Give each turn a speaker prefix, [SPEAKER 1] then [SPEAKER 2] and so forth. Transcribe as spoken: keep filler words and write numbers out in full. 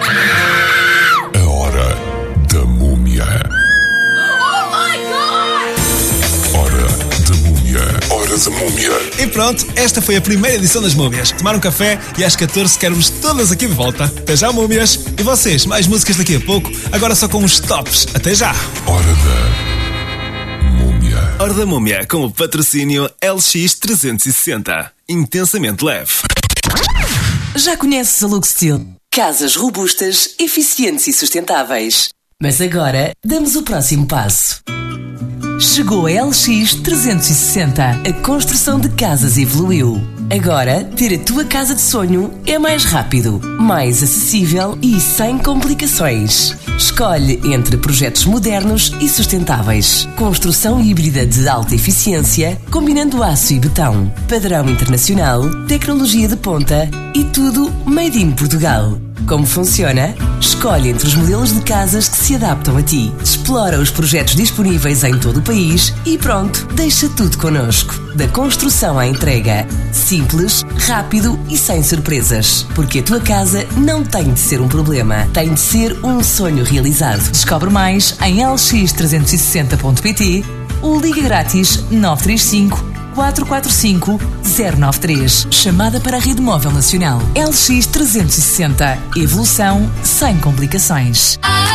[SPEAKER 1] A hora da múmia.
[SPEAKER 2] Oh my God!
[SPEAKER 1] Hora da múmia. Hora da múmia.
[SPEAKER 3] E pronto, esta foi a primeira edição das Múmias. Tomar um café e às catorze quero-vos todas aqui de volta. Até já, Múmias! E vocês, mais músicas daqui a pouco, agora só com os tops. Até já!
[SPEAKER 1] Hora da múmia.
[SPEAKER 3] Hora da Múmia, com o patrocínio L X trezentos e sessenta. Intensamente leve.
[SPEAKER 4] Já conheces a Luxtil? Casas robustas, eficientes e sustentáveis. Mas agora, damos o próximo passo. Chegou a L X trezentos e sessenta. A construção de casas evoluiu. Agora, ter a tua casa de sonho é mais rápido, mais acessível e sem complicações. Escolhe entre projetos modernos e sustentáveis. Construção híbrida de alta eficiência, combinando aço e betão. Padrão internacional, tecnologia de ponta e tudo made in Portugal. Como funciona? Escolhe entre os modelos de casas que se adaptam a ti. Explora os projetos disponíveis em todo o país e pronto, deixa tudo connosco. Da construção à entrega. Simples, rápido e sem surpresas. Porque a tua casa não tem de ser um problema. Tem de ser um sonho realizado.
[SPEAKER 5] Descobre mais em l x trezentos e sessenta ponto p t ou liga grátis nove três cinco, quatro quatro cinco, zero nove três. Chamada para a Rede Móvel Nacional. L X trezentos e sessenta. Evolução sem complicações.